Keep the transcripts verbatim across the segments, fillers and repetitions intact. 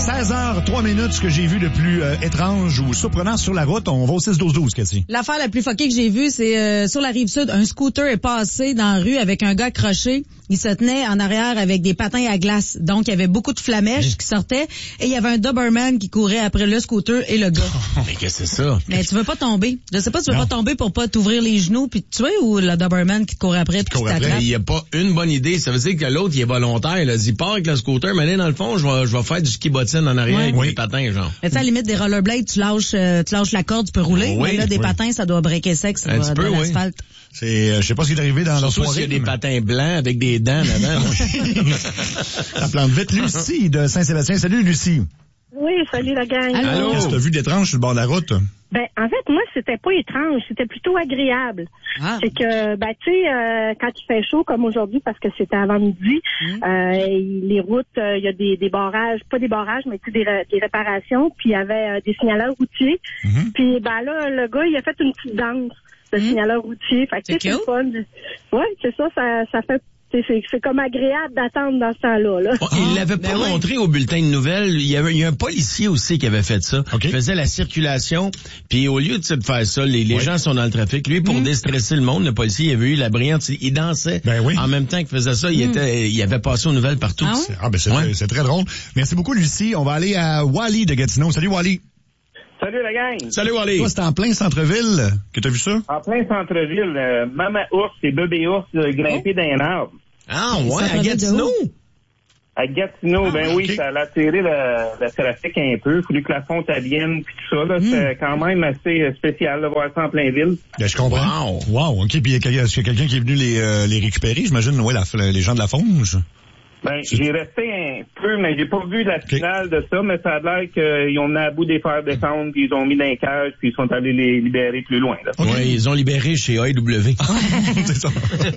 seize heures trois minutes, ce que j'ai vu de plus euh, étrange ou surprenant sur la route. On va au six douze douze, Cathy. L'affaire la plus fuckée que j'ai vue, c'est euh, sur la rive sud, un scooter est passé dans la rue avec un gars accroché. Il se tenait en arrière avec des patins à glace. Donc, il y avait beaucoup de flamèches qui sortaient et il y avait un Doberman qui courait après le scooter et le gars. Mais qu'est-ce que c'est ça? Mais tu veux pas tomber. Je sais pas, tu veux Non. pas tomber pour pas t'ouvrir les genoux puis te tuer ou le Doberman qui te court après puis qui t'attrape? Il n'y a pas une bonne idée. Ça veut dire que l'autre, il est volontaire. Il a dit, part avec le scooter, mais dans le fond, je vais, je vais faire du ski bottine en arrière Ouais. avec Oui. des patins, genre. Mais tu sais, à la limite des rollerblades, tu lâches, euh, tu lâches la corde, tu peux rouler. Oui, mais là, des oui. patins, ça doit breaker sec sur Un petit euh, peu, de oui. l'asphalte. C'est, euh, je sais pas ce qui est arrivé dans leur Surtout s'il soirée. y a des mais- patins blancs avec des dents là-dedans. Ça plante vite. Lucie de Saint-Sébastien. Salut, Lucie. Oui, salut la gang. Allô? Allô? Qu'est-ce que t'as vu d'étrange sur le bord de la route? Ben, en fait, moi, c'était pas étrange, c'était plutôt agréable. Ah. C'est que, ben, tu sais, euh, quand il fait chaud comme aujourd'hui, parce que c'était avant midi, Mm. euh, les routes, euh, il y a des, des barrages, pas des barrages, mais tu sais, des, ré- des réparations, puis il y avait euh, des signaleurs routiers. Mhm. Puis, ben là, le gars, il a fait une petite danse de Mm. signaleur routier. Fait que, C'est tu sais, c'est cute. fun. Ouais, c'est ça, ça, ça fait, c'est, c'est, c'est comme agréable d'attendre dans ce temps-là, là. Bon, il l'avait pas ben ouais. montré au bulletin de nouvelles. Il y avait, il y a un policier aussi qui avait fait ça. OK. Il faisait la circulation. Puis au lieu de, de faire ça, les, les Ouais. gens sont dans le trafic. Lui, pour déstresser le monde, le policier, il avait eu la brillante, il dansait. Ben oui. En même temps qu'il faisait ça, il était, il avait passé aux nouvelles partout. Ah ouais? C'est- Ah, ben, c'est, Ouais. c'est très drôle. Merci beaucoup, Lucie. On va aller à Wally de Gatineau. Salut, Wally. Salut la gang! Salut, Wally. Toi, c'était en plein centre-ville que t'as vu ça? En plein centre-ville, euh, Maman Ours et Bébé Ours euh, grimpés dans un arbre. Ah, ouais, Ça à provient de Gatineau. À Gatineau, ben oui, ok. ça a attiré le, le trafic un peu. Il fallu que la fonte vienne puis tout ça. Là, c'est quand même assez euh, spécial de voir ça en plein ville. Ben, je comprends. Wow. Wow, OK. Puis, il y a quel- est-ce qu'il y a quelqu'un qui est venu les, euh, les récupérer? J'imagine, ouais, la, les gens de la Fonge. Ben, j'ai resté un peu, mais j'ai pas vu la finale de ça, mais ça a l'air qu'ils ont mené à bout des fers descendre, puis ils ont mis dans un cage, puis ils sont allés les libérer plus loin. Là. OK. Ouais, ils ont libéré chez A E W. C'est ça.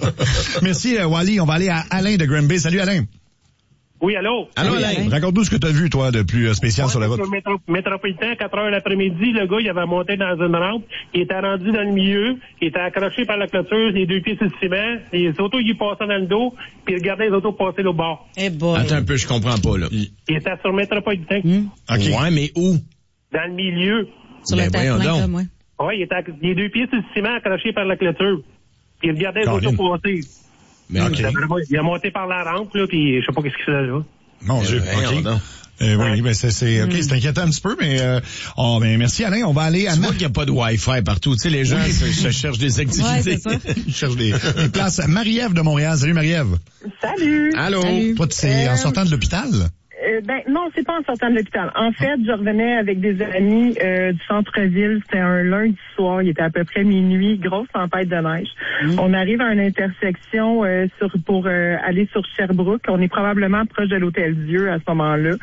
Merci, euh, Wally. On va aller à Alain de Granby. Salut, Alain. Oui, allô? Allô, Oui, Alain. Alain. Raconte-nous ce que t'as vu, toi, de plus euh, spécial sur la route. Sur le métro- métropolitain, quatre heures l'après-midi, le gars, il avait monté dans une rampe, il était rendu dans le milieu, il était accroché par la clôture, les deux pieds sur le ciment, les autos, il passaient dans le dos, puis il regardait les autos passer au bord. Eh boy. Attends un peu, je comprends pas, là. Il était sur le métropolitain, OK. Ouais, mais où? dans le milieu. Sur Ben, le voyons tapis, donc. là, moi. Ouais, il était acc- les deux pieds sur le ciment, accroché par la clôture. Puis il regardait les Caroline. autos passer. Mais OK. Il avait- Il a monté par la rampe, là, puis je sais pas qu'est-ce qu'il faisait là. Mon Dieu, voyons OK. donc. Euh, oui, ben c'est, c'est, OK, c'est inquiétant un petit peu, mais euh, oh, ben, merci, Alain. On va aller à Tu Ma- vois qu'il n'y a pas de Wi-Fi partout. Tu sais, les gens se, se cherchent des activités. Ouais, c'est ça. Je cherche des, des places. Marie-Ève de Montréal. Salut, Marie-Ève. Salut! Allô? Salut. Toi, c'est en sortant de l'hôpital? Euh, ben non, c'est pas en sortant de l'hôpital. En fait, je revenais avec des amis euh, du centre-ville. C'était un lundi soir. Il était à peu près minuit. Grosse tempête de neige. On arrive à une intersection euh, sur pour euh, aller sur Sherbrooke. On est probablement proche de l'Hôtel Dieu à ce moment-là.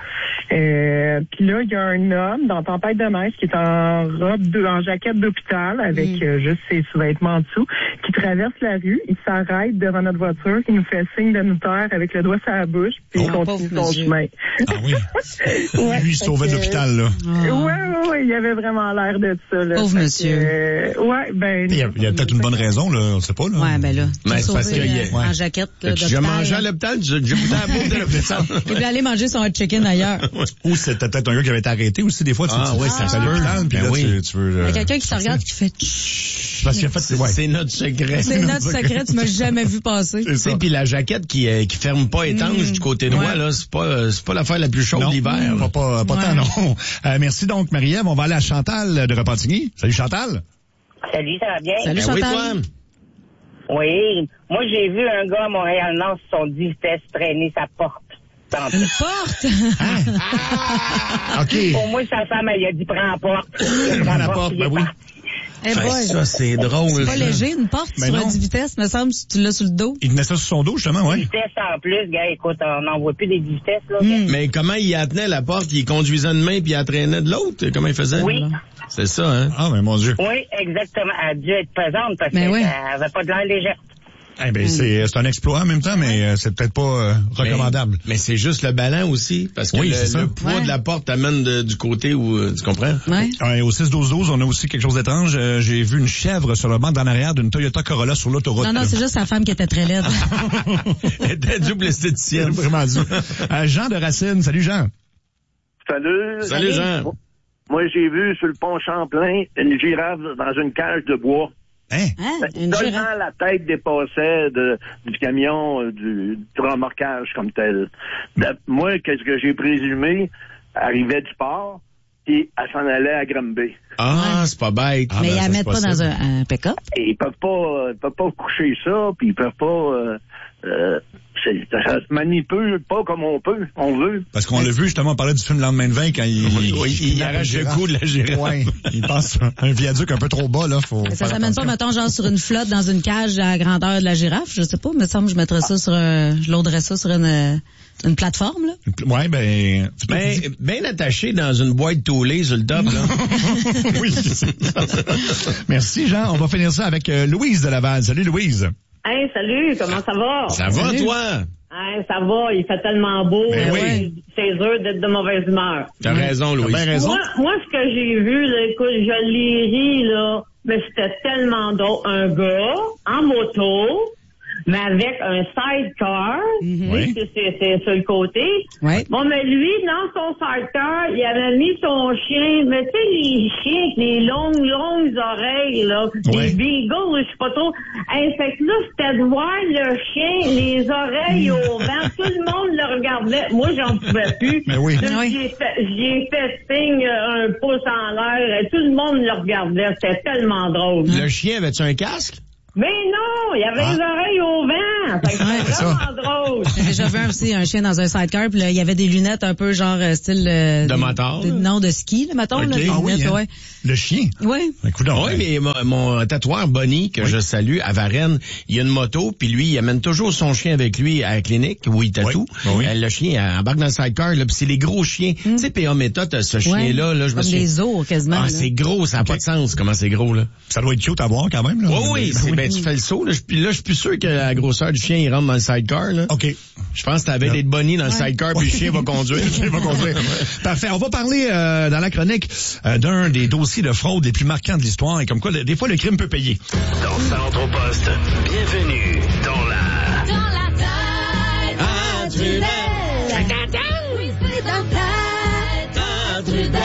Euh, Puis là, il y a un homme dans tempête de neige qui est en robe, de, en jaquette d'hôpital avec Mm. euh, juste ses sous-vêtements en dessous, qui traverse la rue. Il s'arrête devant notre voiture. Il nous fait signe de nous taire avec le doigt sur la bouche. Puis il Oh, continue pauvre son monsieur. chemin. Ah oui. Ouais, Lui, il se sauvait de fait l'hôpital, là. que- Ouais, ouais, ouais, il avait vraiment l'air de ça, là. Pauvre Fait que, monsieur. euh, ouais, ben. Il y a, il y a peut-être une bonne raison, là. On sait pas, là. Ouais, ben là. Mais t'es c'est parce sauvé, qu'il y a- euh, ouais. en jaquette, là, J'ai d'hôpital. mangé à l'hôpital, j'ai j'ai goûté à la bouffe de l'hôpital. Il voulait aller manger son hot chicken ailleurs. Ou c'était peut-être un gars qui avait été arrêté aussi, des fois. Tu, Ah tu, oui, tu ça vas se à peut. l'hôpital, puis Ben là, oui. tu, tu veux... Il y euh, a quelqu'un qui te regarde qui fait Parce qu'il a fait... C'est ouais. c'est notre secret. c'est notre secret, tu m'as jamais vu passer. C'est Tu ça. sais, puis la jaquette qui euh, qui ferme pas étanche Mm. du côté droit, Ouais. là, c'est pas euh, c'est pas l'affaire la plus chaude Non, d'hiver. pas, pas, pas Ouais. tant, non. Euh, merci donc, Marie-Ève. On va aller à Chantal de Repentigny. Salut, Chantal. Salut, ça va bien? Salut, Ben oui, Chantal. toi. Oui. Moi, j'ai vu un gars à Montréal-Nord sur son dix vitesses traîner sa porte. Dans- Une porte! OK. Pour moi, sa femme, elle a dit, prends la porte. Il a Prends pris la porte, il est ben oui. parti. Eh Ben, boy. ça, c'est drôle. C'est pas ça. léger, une porte Ben sur non. un dix vitesses, me semble, si tu l'as sur le dos. Il tenait ça sur son dos, justement, ouais. Vitesse en plus, gars, écoute, on n'en voit plus des dix vitesses, là. Mm. Mais comment il attenait la porte? Il conduisait une main puis il entraînait de l'autre? Comment il faisait? Oui. C'est ça, hein? Ah, mais mon Dieu. Oui, exactement. Elle a dû être pesante parce Ben qu'elle oui. avait pas de l'air légère. Eh ben, c'est, c'est un exploit en même temps, mais euh, c'est peut-être pas euh, recommandable. Mais, mais c'est juste le ballon aussi, parce que Oui, le, c'est ça. le poids Ouais. de la porte t'amène de- du côté où, euh, tu comprends? Ouais. Ouais, au six douze douze, on a aussi quelque chose d'étrange. Euh, j'ai vu une chèvre sur le banc d'en arrière d'une Toyota Corolla sur l'autoroute. Non, non, c'est juste sa femme qui était très laide. Elle était double C'est esthéticienne. vraiment dur. Euh, Jean de Racine. Salut, Jean. Salut. Salut, Jean. Moi, j'ai vu sur le pont Champlain une girafe dans une cage de bois. Hein? Hein? Une Seulement girafe. la tête dépassait de, du camion, euh, du, du remorquage comme tel. D'a- Moi, qu'est-ce que j'ai présumé, arrivait du port, puis elle s'en allait à Granby. Ah, c'est pas bête. Ah, Mais ben, ils ça, la c'est mettent pas possible. dans un, un pick-up. Et ils peuvent pas, ils peuvent pas coucher ça, puis ils peuvent pas, euh, euh, c'est, ça se manipule pas comme on peut, on veut. Parce qu'on l'a vu, justement, on parlait du film Le lendemain de vingt quand il, Oui, oui, il kidnappe arrache une le girafe. cou de la girafe. Ouais, il passe sur un viaduc un peu trop bas, là, faut Mais ça faire s'amène pas, attention. mettons, genre sur une flotte dans une cage à la grandeur de la girafe. Je sais pas, me semble que je mettrais ça sur un, je loaderais ça sur une, une plateforme, là. Ouais, ben, Ben, bien attaché dans une boîte toulée sur le top, là. oui. Merci, Jean. On va finir ça avec euh, Louise de Laval. Salut, Louise. Hey, salut, comment ça va? Ça va, Salut. toi? Hey, ça va, il fait tellement beau. Ben euh, oui. C'est dur d'être de mauvaise humeur. T'as raison, Louis. T'as bien raison. Moi, moi, ce que j'ai vu, là, écoute, je l'ai ri, là, mais c'était tellement drôle. Un gars, en moto, mais avec un sidecar, Mhm. Oui. c'est, c'est, c'est sur le côté. Ouais. Bon, mais lui, dans son sidecar, il avait mis son chien, mais tu sais, les chiens avec les longues, longues oreilles, là, Ouais. les beagles, je sais pas trop. Hey, fait que là, c'était de voir le chien, les oreilles au vent, tout le monde le regardait. Moi, j'en pouvais plus. Mais oui. Là, Oui. J'y ai fait, j'y ai fait signe, euh, un pouce en l'air, et tout le monde le regardait. C'était tellement drôle. Le chien, avait-tu un casque? Mais non, il avait Ah. les oreilles au vent. Fait que Ouais, c'était c'est vraiment drôle. J'ai déjà vu un- aussi un chien dans un sidecar, puis là, il y avait des lunettes un peu genre euh, style euh, De des- motard, de- là. non, de ski, là, mettons, Ok. là, des Ah oui, lunettes, hein. ouais. Le chien. Ouais. Écoute, Oui, mais mon, mon tatoueur Bonnie, que je salue, à Varennes, il a une moto, puis lui, il amène toujours son chien avec lui à la clinique, où il tatoue. Oui, oui. Euh, Le chien euh, embarque dans le sidecar, là, puis c'est les gros chiens. Tu sais, P A méthode, ce chien-là, là, je me Comme suis... des os, quasiment. Ah, là. c'est gros, ça n'a pas de sens, comment c'est gros, là. ça doit être cute à voir quand même, là. Oui, oui, c'est, ben, tu fais le saut, là, je, puis là, je suis plus sûr que la grosseur du chien, il rentre dans le sidecar, là. OK. Je pense que t'avais d'être Bonnie dans le sidecar, puis le chien va conduire. Le chien va conduire. Parfait. On va parler euh, dans la chronique euh, d'un des dossiers de fraude les plus marquants de l'histoire et comme quoi, le- des fois, le crime peut payer. Dans Centre au Poste, bienvenue dans la... Dans la tête à Trudel. Oui, c'est dans la tête à Trudel.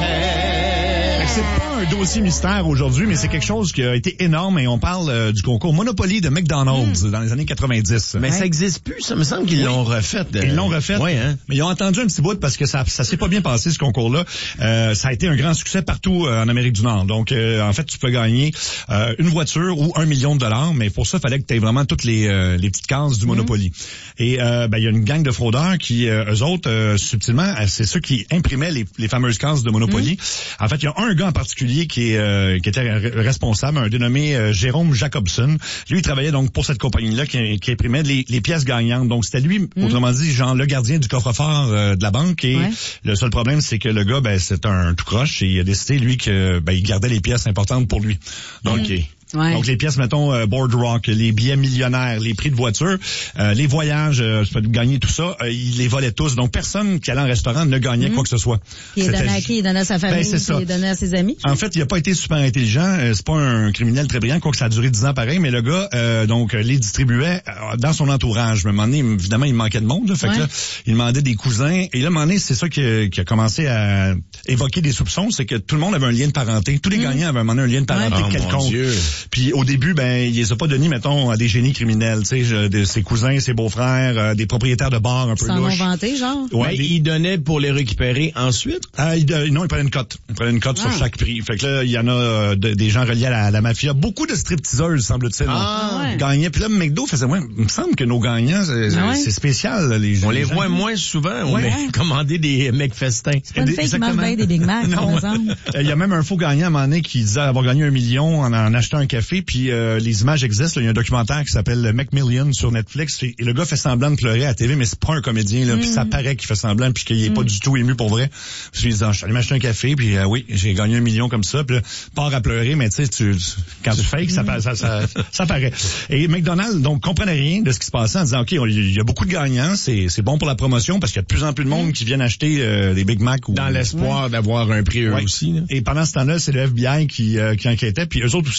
C'est pas un dossier mystère aujourd'hui, mais c'est quelque chose qui a été énorme et on parle euh, du concours Monopoly de McDonald's dans les années quatre-vingt-dix. Mais ça existe plus, ça me semble qu'ils l'ont refait. euh, Ils l'ont refait. Ouais, hein. Mais ils ont entendu un petit bout parce que ça ça s'est pas bien passé ce concours-là. Euh, ça a été un grand succès partout euh, en Amérique du Nord. Donc euh, en fait, tu peux gagner euh, une voiture ou un million de dollars, mais pour ça, il fallait que tu aies vraiment toutes les euh, les petites cases du Monopoly. Et euh, ben il y a une gang de fraudeurs qui euh, eux autres euh, subtilement, euh, c'est ceux qui imprimaient les, les fameuses cases de Monopoly. En fait, il y a un gars en particulier qui est euh, qui était re- responsable, un dénommé euh, Jérôme Jacobson. Lui, il travaillait donc pour cette compagnie-là qui, qui imprimait les, les pièces gagnantes. Donc c'était lui, autrement dit, genre le gardien du coffre-fort euh, de la banque. Et Ouais. le seul problème, c'est que le gars, ben c'est un tout croche et il a décidé lui que ben il gardait les pièces importantes pour lui. Donc Ouais. Donc les pièces, mettons, euh, Board Rock, les billets millionnaires, les prix de voiture, euh, les voyages, euh, tu peux gagner tout ça, euh, ils les volaient tous. Donc personne qui allait en restaurant ne gagnait quoi que ce soit. Il est C'était- donné à qui? Il est donné à sa famille, Ben, c'est ça. il est donné à ses amis. En fait, il a pas été super intelligent. Euh, c'est pas un criminel très brillant, quoique ça a duré dix ans pareil, mais le gars, euh, donc, euh, les distribuait euh, dans son entourage. Mais à un moment donné, évidemment, il manquait de monde. Là, fait Ouais. que là, il demandait des cousins. Et là, à un moment donné, c'est ça qui a, qui a commencé à évoquer des soupçons, c'est que tout le monde avait un lien de parenté. Tous les gagnants avaient à un moment donné un lien de parenté Ouais. Oh, mon quelconque. Dieu. Puis au début, ben, il les a pas donné, mettons, à des génies criminels. Tu sais, je- de ses cousins, ses beaux-frères, euh, des propriétaires de bars un peu S'en ont louches. vanté, genre. Ouais, Mais des- il donnait pour les récupérer ensuite. Ah, il, de- non, il prenait une cote. Il prenait une cote Ah. sur chaque prix. Fait que là, il y en a euh, de- des gens reliés à la, à la mafia. Beaucoup de stripteaseuses, semble-t-il, Ah, ont ouais. gagné. Puis là, McDo faisait, ouais, il me semble que nos gagnants, c'est Ah ouais? c'est spécial. Là, les, On les gens. voit moins souvent. On Ouais. a commandé des mecs festins. C'est pas une fille qui mange Exactement. bien des Big Mac, par Non. exemple. Euh, Il y a même un faux gagnant à un moment donné qui disait avoir gagné un million en, en achetant un café. Puis euh, les images existent. là. Il y a un documentaire qui s'appelle Macmillion sur Netflix. Et, et le gars fait semblant de pleurer à la T V, mais c'est pas un comédien. Là, Puis ça paraît qu'il fait semblant puis qu'il est pas du tout ému pour vrai. Puis il dit, ah, je suis allé m'acheter un café. Puis euh, oui, j'ai gagné un million comme ça. Puis là, part à pleurer, mais tu sais, tu, tu- quand tu fakes, ça, pa- ça, ça, ça paraît. Et McDonald's, donc, comprenait rien de ce qui se passait en disant, OK, on- il y a beaucoup de gagnants. C'est c'est bon pour la promotion parce qu'il y a de plus en plus de monde qui viennent acheter euh, des Big Mac. Ou, Dans l'espoir d'avoir un prix eux Ouais. aussi. Là. Et pendant ce temps-là, c'est le F B I qui, euh, qui enquêtait. Puis eux autres aussi ont,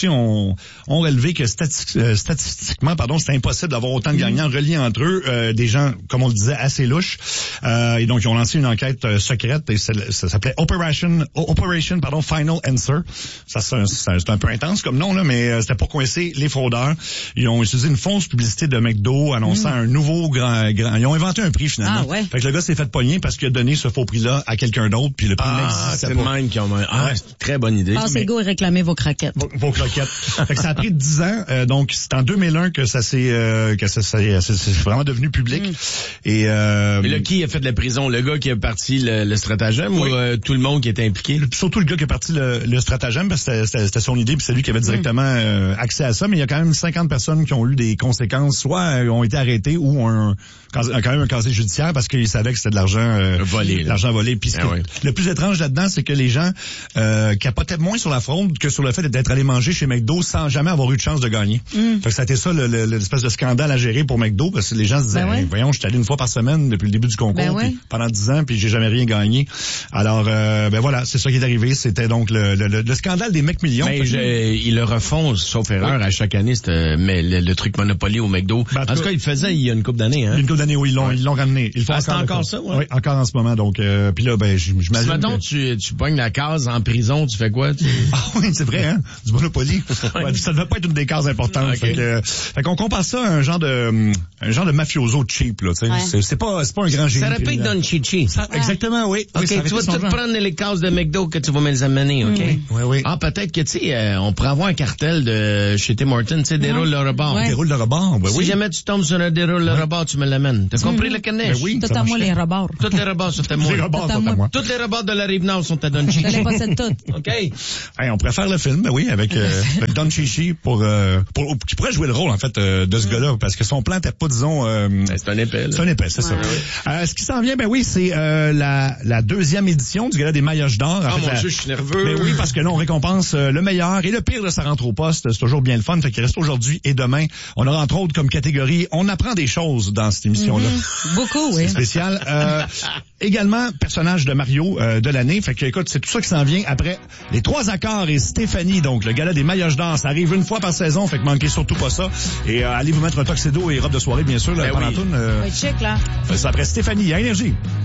ont, ont relevé que stati- euh, statistiquement, pardon, c'est impossible d'avoir autant de gagnants reliés entre eux, euh, des gens, comme on le disait, assez louches. Euh, et donc, ils ont lancé une enquête euh, secrète et ça, ça s'appelait Operation, Operation, pardon, Final Answer. Ça, c'est, c'est un peu intense comme nom, là, mais euh, c'était pour coincer les fraudeurs. Ils ont utilisé une fausse publicité de McDo annonçant mm. un nouveau grand, grand... Ils ont inventé un prix, finalement. Ah, ouais. Fait que le gars s'est fait pogner parce qu'il a donné ce faux prix-là à quelqu'un d'autre, puis le prix Ah, n'existait c'est pas. le même qui ont... Ah, c'est une très bonne idée. Passez go et réclamez vos croquettes. Vos, vos croquettes. Fait que ça a pris dix ans. Euh, donc, c'est en deux mille un que ça s'est, euh, que ça, ça, c'est, c'est vraiment devenu public. Mm. Et, euh, Mais là, qui a fait de la prison? Le gars qui a parti le, le stratagème oui. ou euh, tout le monde qui était impliqué? Surtout le gars qui a parti le, le stratagème, parce que c'était, c'était, c'était son idée, puis c'est lui qui avait directement euh, accès à ça. Mais il y a quand même cinquante personnes qui ont eu des conséquences, soit euh, ont été arrêtées ou ont un, quand même un casier judiciaire parce qu'ils savaient que c'était de l'argent euh, volé. L'argent volé. Puis ah, oui. le plus étrange là-dedans, c'est que les gens euh, capotaient moins sur la fraude que sur le fait d'être allé manger chez McDo sans jamais avoir eu de chance de gagner. Mm. Fait que ça a été ça le, le, l'espèce de scandale à gérer pour McDo, parce que les gens se disaient, ben ouais. hey, voyons, je suis allé une fois par semaine depuis le début du concours, ben ouais. puis pendant dix ans, puis j'ai jamais rien gagné. Alors, euh, ben voilà, c'est ça qui est arrivé. C'était donc le, le, le scandale des McMillions. Mais je, ils le refont, sauf erreur, oui. à chaque année, c'était, mais le, le truc Monopoly au McDo. Ben, en tout cas, cas, ils le faisaient il y a une couple d'années. Hein? Une couple d'années, oui, ils l'ont, ouais. ils l'ont ramené. Ils font ah, encore, c'est encore ça, ouais? Oui, encore en ce moment. Donc, euh, puis là, ben, j'imagine. Si maintenant que... tu, tu pognes la case en prison, tu fais quoi? Tu... Ah oui, c'est vrai, hein? Du Monopoly. Ouais, ça devait pas être une des cases importantes. Okay. Fait, que, fait qu'on compare ça à un genre de, un genre de mafioso cheap, là, tu sais. Ouais. C'est, c'est pas, c'est pas un grand génie. Ça répète Don Chichi. Ça, ouais. Exactement, oui. OK, oui, tu vas tout prendre les cases de McDo que tu vas me les amener, OK? Oui, oui. oui. Ah, peut-être que, tu sais, euh, on pourrait avoir un cartel de chez Tim Hortons, tu sais, déroule le rebord. Ouais. Déroule le rebord, oui. Si oui. jamais tu tombes sur un déroule le ouais. rebord, tu me l'amènes. T'as mmh. compris le canet? Ben oui. Tout à moi les rebords. Toutes les rebords sont à moi. Les rebords sont à moi. Toutes les rebords de la Rive-Nord sont à Don Chichi. Je les possède toutes. OK. Hey, on pourrait faire le film, ben oui, avec, euh, avec Don Chichi pour, euh, pour, qui pourrait jouer le rôle, en fait, euh, de ce mmh. gars-là, parce que son plan n'était pas, disons, euh, c'est un épais, là. C'est un épais, c'est ouais. ça. Euh, ce qui s'en vient, ben oui, c'est, euh, la, la deuxième édition du Gala des Mailloches d'or. Ah, en fait, mon la... Dieu, je suis nerveux. Ben oui, parce que là, on récompense euh, le meilleur et le pire de sa rentre au poste. C'est toujours bien le fun. Fait qu'il reste aujourd'hui et demain. On aura entre autres comme catégorie, on apprend des choses dans cette émission-là. Mmh. Beaucoup, oui. C'est spécial. Euh, également, personnage de Mario euh, de l'année. Fait que, écoute, c'est tout ça qui s'en vient après les trois accords et Stéphanie. Donc, le Gala des Mailloches d'or, ça arrive une fois par saison. Fait que manquez surtout pas ça. Et euh, allez vous mettre un tuxedo et robe de soirée, bien sûr, là, ben pendant oui. tout. Euh, oui, check, là. C'est après Stéphanie à Énergie.